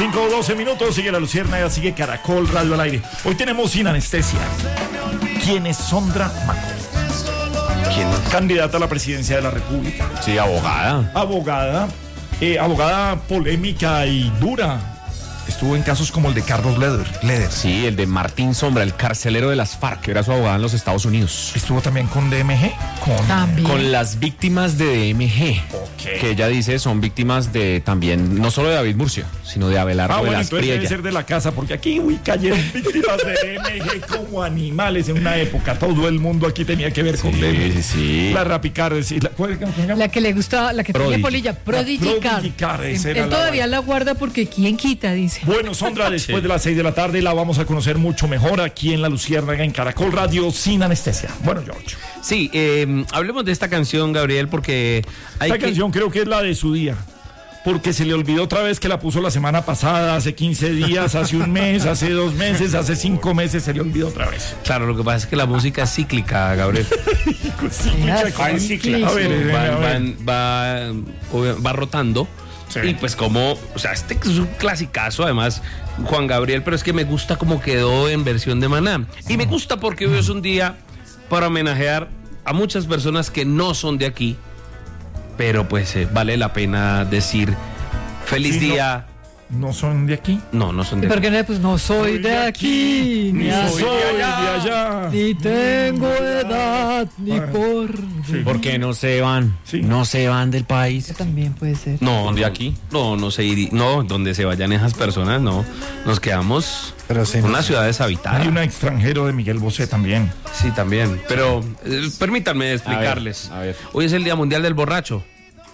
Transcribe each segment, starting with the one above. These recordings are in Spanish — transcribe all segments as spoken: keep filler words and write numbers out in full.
cinco o doce minutos, sigue La Luciérnaga, sigue Caracol Radio al aire. Hoy tenemos Sin Anestesia. ¿Quién es Sondra Macoy? ¿Quién es? Candidata a la presidencia de la República. Sí, abogada. Abogada, eh, abogada polémica y dura. Estuvo en casos como el de Carlos Leder. Leder. Sí, el de Martín Sombra, el carcelero de las FARC, que era su abogada en los Estados Unidos. Estuvo también con D M G. Con... También. Con las víctimas de D M G. Ok. Que ella dice son víctimas de también, no solo de David Murcia, sino de Abelardo Ah, de bueno, las entonces debe Priella. ser de la casa, porque aquí, uy, cayeron víctimas de D M G como animales en una época. Todo el mundo aquí tenía que ver con D M G. Sí, sí, sí. La Rapicar, sí, la, ¿cuál, cómo se llama? La que le gustaba, la que Prodigy. tenía polilla, Prodigy Car. Prodigy Car, esa Él era la todavía vaina. la guarda porque ¿quién quita? Dice. Bueno, Sondra, después de las seis de la tarde la vamos a conocer mucho mejor aquí en La Luciérnaga, en Caracol Radio, Sin Anestesia. Bueno, George. Sí, eh, hablemos de esta canción, Gabriel, porque hay Esta que... canción creo que es la de su día. Porque se le olvidó otra vez que la puso la semana pasada, hace quince días, hace un mes, hace dos meses, hace cinco meses, se le olvidó otra vez. Claro, lo que pasa es que la música es cíclica, Gabriel. Sí, mucha cosa. cíclica. A ver, venga, a Van- ver. van- va, obvio, va rotando. Sí. Y pues como, o sea, este es un clasicazo, además, Juan Gabriel, pero es que me gusta como quedó en versión de Maná. Y me gusta porque hoy es un día para homenajear a muchas personas que no son de aquí, pero pues eh, vale la pena decir feliz Sí, no. día. ¿No son de aquí? No, no son de ¿Por aquí. qué no? Pues no soy de aquí, ni ni soy así, de allá. ni tengo edad, ni por... ¿Por qué no se van? Sí. No se van del país. Eso también puede ser. No, de aquí. No, no se iría. No, donde se vayan esas personas, no. Nos quedamos Pero sí, en no una sé. ciudad deshabitada. Hay un extranjero de Miguel Bosé también. Sí, también. Pero eh, permítanme explicarles. A ver, a ver. Hoy es el Día Mundial del Borracho.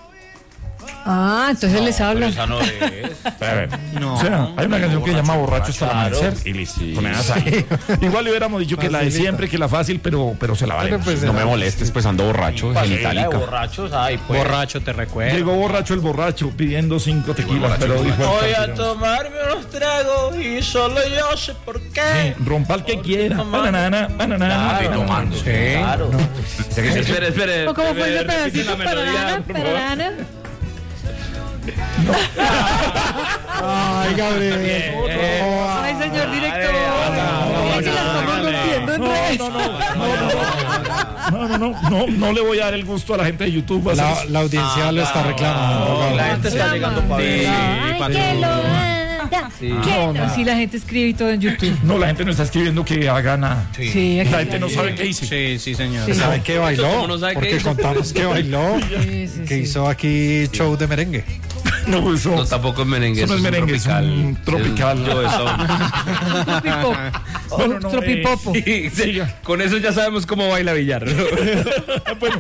Ah, entonces les habla. no es. A ver. O sea, hay una canción que se llama Borracho hasta el amanecer y listo. Con esas ahí. Igual le hubiéramos dicho que la de Facilita. siempre, que la fácil, pero, pero se la vale. Pero pues, No me molestes, pues ando borracho, genitálica. borrachos, ay, pues. Borracho, te recuerdo. Llegó borracho el borracho pidiendo cinco tequilas, pero dijo... Voy a "Tranquilos". tomarme unos tragos y solo yo sé por qué. Sí, rompa el que quiera. Bananana, bananana. Claro, tomando. claro. Espere, espere. ¿O cómo fue ese espere, repite pedacito? la melodía, Parana, por favor. parana. Ay, Gabriel. Ay, señor director. Mira que la estamos rompiendo en redes. No, no, no, no, no le voy a dar el gusto a la gente de YouTube. Va a La, ser- la audiencia lo está reclamando. La Gabriel. gente está llegando para ver. Ay, que lo anda. Que no. Sí, la gente escribe y todo en YouTube. No, la gente no está escribiendo que haga nada. Sí, aquí La gente no sabe qué hice. Sí, sí, señor. Sí. ¿Sabe qué bailó? ¿Cómo no sabe qué Porque hizo? contamos que bailó, Sí, sí, que sí. hizo aquí show de merengue. No, eso, No, tampoco es merengue. Eso no es un merengue, es un tropical. Yo eso. Tropipop. Bueno, no, Tropipopo. eh, Sí, sí. siga. Con eso ya sabemos cómo baila Villar. Bueno,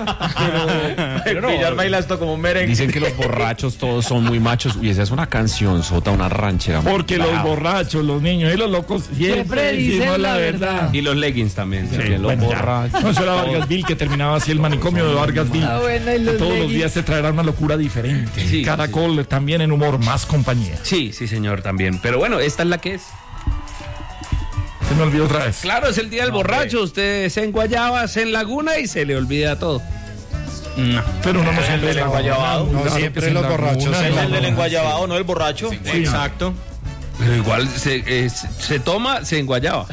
Pero Villar baila esto como un merengue. Dicen que los borrachos todos son muy machos. Y esa es una canción, sota, una ranchera. porque los Bravo. borrachos, los niños y los locos siempre Siempre decimos dicen la la verdad. verdad. Y los leggings también. Sí, también los bueno, ya. borrachos. No, eso era Vargasville, que terminaba así el manicomio de Vargasville. Ah, bueno, y los Todos los leggings. días te traerá una locura diferente. Sí, Caracol también en humor, más compañía. Sí, sí, señor, también. Pero bueno, esta es la que es. Se me olvidó otra vez. Claro, es el día del borracho. Usted se enguayaba, se en Laguna y se le olvida todo. No. Pero no nos siempre del enguayabado. No, siempre los borrachos Es en el del enguayabado, no el borracho. Exacto. Pero igual se, eh, se, se toma, se enguayaba.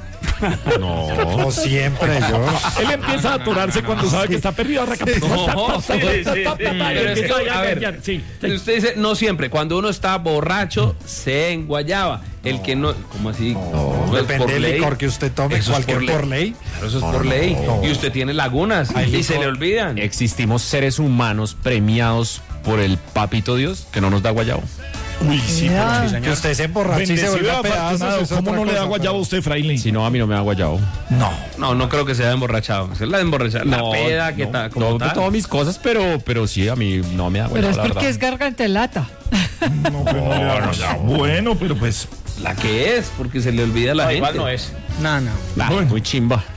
No. No siempre, yo. Él empieza a atorarse cuando sabe que está perdido. No, sí, sí, sí. Pero es que, a ver, Sí. usted dice, no siempre. Cuando uno está borracho, se enguayaba. El que no, ¿cómo así? No, es Depende por del ley. licor que usted tome, Eso es cualquier por por ley. ley. Claro, eso es por ley. Y usted tiene lagunas y se le olvidan. Existimos seres humanos premiados por el papito Dios que no nos da guayabo. Uy, sí, Ya. pero sí, Que usted se emborrache y se Bendecido vuelve y a afortunado. pedazos. es ¿Cómo otra no le da cosa, guayabo a usted, Fraile? Si no, a mí no me da guayabo. No. No, no creo que sea emborrachado. Es la de emborrachar. La peda que no, está como no, tal. yo tomo mis cosas, pero, pero sí, a mí no me da Pero guayabo, es la porque verdad. es gargantelata. No, pero no le da guayabo. Bueno, pero pues. La que es, porque se le olvida a la No, gente. igual no es. No, no. Ah, muy chimba.